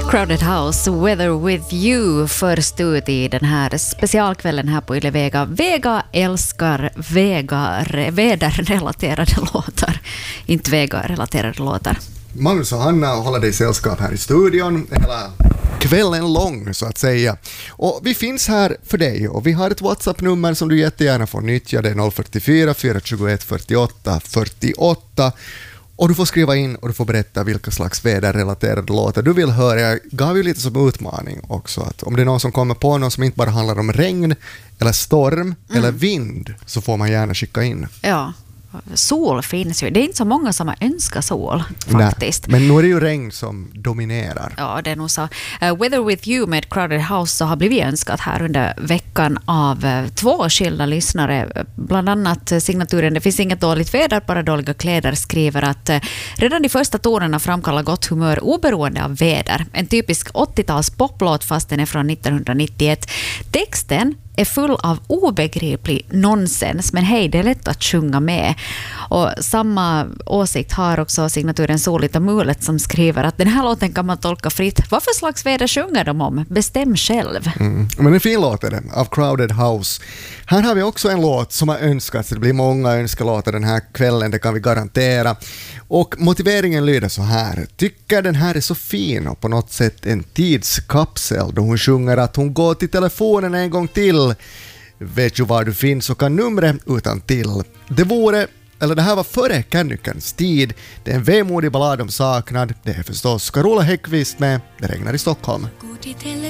Crowded House, Weather With You, först ut i den här specialkvällen här på Yle Vega. Vega älskar väderrelaterade låtar, inte Vega-relaterade låtar. Magnus och Hanna håller dig sällskap här i studion hela kvällen lång så att säga. Och vi finns här för dig och vi har ett WhatsApp-nummer som du jättegärna får nyttja. Det är 044 421 48 48. Och du får skriva in och du får berätta vilka slags väderrelaterade låtar du vill höra. Jag gav ju lite som utmaning också att om det är någon som kommer på någon som inte bara handlar om regn eller storm eller vind så får man gärna skicka in. Ja. Sol finns ju. Det är inte så många som har önskat sol faktiskt. Nej, men nu är det ju regn som dominerar. Ja, det är nog så. Weather With You med Crowded House så har blivit önskat här under veckan av två skilda lyssnare. Bland annat signaturen Det finns inget dåligt väder, bara dåliga kläder skriver att redan de första tonerna framkallar gott humör oberoende av väder. En typisk 80-tals poplåt fast den är från 1991. Texten är full av obegriplig nonsens, men hej, det är lätt att sjunga med. Och samma åsikt har också signaturen Solita Mulet som skriver att den här låten kan man tolka fritt. Vad för slags väder sjunger de om? Bestäm själv. Men en fin låt är det, av Crowded House. Här har vi också en låt som har önskats. Det blir många önskelåtar den här kvällen, det kan vi garantera. Och motiveringen lyder så här. Tycker den här är så fin och på något sätt en tidskapsel då hon sjunger att hon går till telefonen en gång till. Vet du var du finns och kan numret utan till. Det här var före Kännyckans tid. Det är en vemodig ballad om saknad. Det är förstås Carola Häggkvist med Det regnar i Stockholm.